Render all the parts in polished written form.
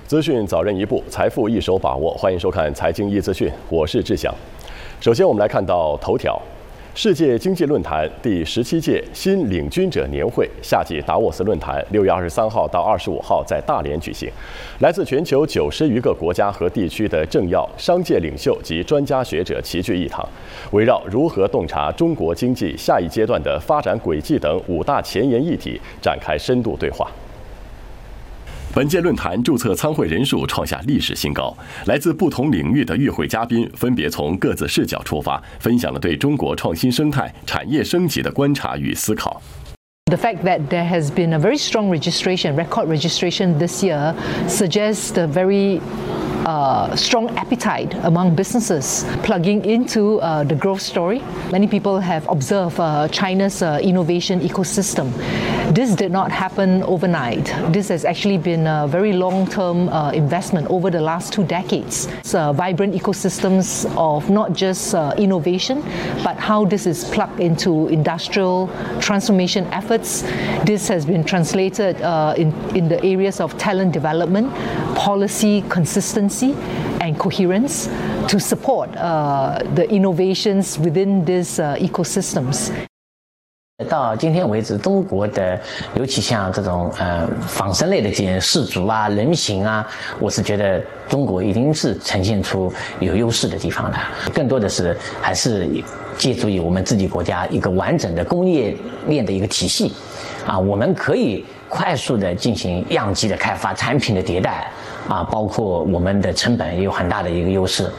资讯早人一步，财富一手把握。欢迎收看财经一资讯，我是志祥。首先，我们来看到头条：世界经济论坛第17届新领军者年会夏季达沃斯论坛6月23号到25号在大连举行。来自全球90余个国家和地区的政要、商界领袖及专家学者齐聚一堂，围绕如何洞察中国经济下一阶段的发展轨迹等5大前沿议题展开深度对话。本届论坛注册参会人数创下历史新高，来自不同领域的与会嘉宾分别从各自视角出发，分享了对中国创新生态、产业升级的观察与思考。 The fact that there has been a very strong record registration this year, suggests a very strong appetite among businesses plugging into the growth story. Many people have observed China's innovation ecosystem. This did not happen overnight. This has actually been a very long-term investment over the last 2 decades. It's vibrant ecosystems of not just innovation, but how this is plugged into industrial transformation efforts. This has been translated in the areas of talent development, policy consistency, and coherence to support the innovations within these ecosystems. 到今天为止，中国的尤其像这种仿生类的这些氏族啊、人形啊，我是觉得中国已经是呈现出有优势的地方了。更多的是还是借助于我们自己国家一个完整的工业链的一个体系啊，我们可以快速的进行样机的开发、产品的迭代啊，包括我们的成本也有很大的一个优势。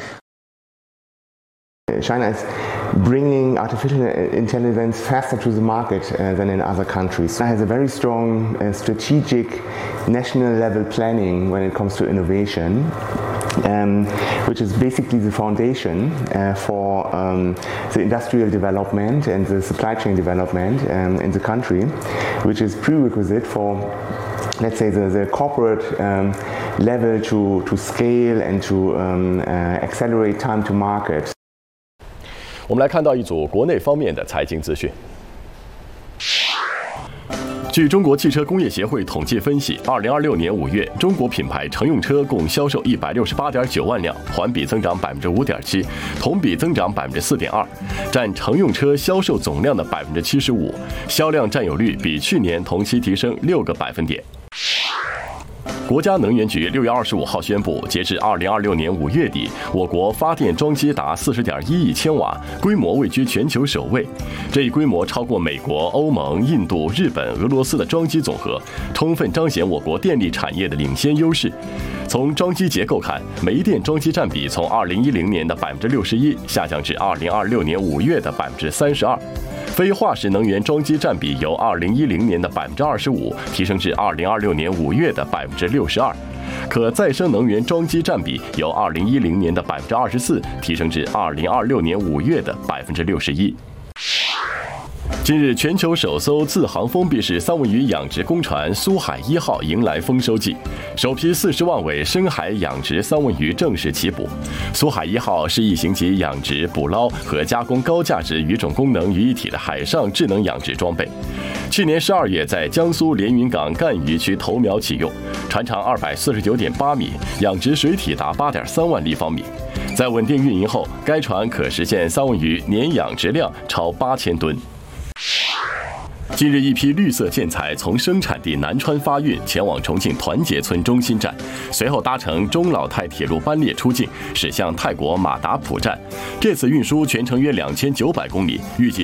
China is bringing artificial intelligence faster to the market than in other countries. China has a very strong strategic national level planning when it comes to innovation, which is basically the foundation for the industrial development and the supply chain development in the country, which is prerequisite for, let's say, the corporate level to scale and to accelerate time to market. 我们来看到一组国内方面的财经资讯。据中国汽车工业协会统计分析，2026年5月，中国品牌乘用车共销售168.9万辆，环比增长5.7%，同比增长4.2%，占乘用车销售总量的75%，销量占有率比去年同期提升6个百分点。国家能源局6月25号宣布，截至2026年5月底，我国发电装机达40.1亿千瓦，规模位居全球首位。这一规模超过美国、欧盟、印度、日本、俄罗斯的装机总和，充分彰显我国电力产业的领先优势。从装机结构看，煤电装机占比从2010年的61%下降至2026年5月的32%。非化石能源装机占比由2010年的25%提升至2026年5月的62%，可再生能源装机占比由2010年的24%提升至2026年5月的61%。近日，全球首艘自航封闭式三文鱼养殖公船“苏海1号”迎来丰收季，首批40万尾深海养殖三文鱼正式起捕。“苏海1号”是一型集养殖、捕捞和加工高价值鱼种功能于一体的海上智能养殖装备。去年12月在江苏连云港赣渔区投苗启用，船长249.8米，养殖水体达8.3万立方米。在稳定运营后，该船可实现三文鱼年养殖量超8000吨。近日，一批绿色建材从生产地南川发运，前往重庆团结村中心站，随后搭乘中老泰铁路班列出境，驶向泰国马达普站。这次运输全程约2900公里，预计